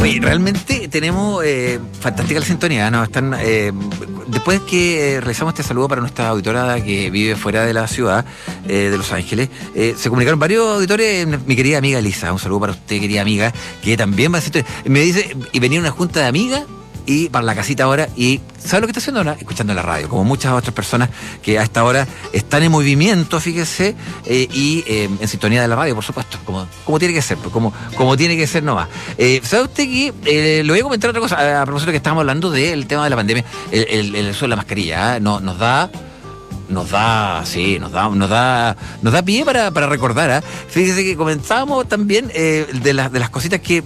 Oye, realmente tenemos fantástica la sintonía, ¿no? Están, después que realizamos este saludo para nuestra auditora que vive fuera de la ciudad de Los Ángeles, se comunicaron varios auditores. Mi querida amiga Elisa, un saludo para usted, querida amiga, que también va a decir, me dice, y venía una junta de amigas y para la casita ahora, y ¿sabe lo que está haciendo ahora? Escuchando la radio, como muchas otras personas que a esta hora están en movimiento, fíjese, y en sintonía de la radio, por supuesto, como tiene que ser, pues, como tiene que ser nomás. ¿Sabe usted que le voy a comentar otra cosa, a propósito que estábamos hablando del tema de la pandemia, el uso de la mascarilla, nos da pie para recordar, ¿eh? Fíjese que comentábamos también de las cositas que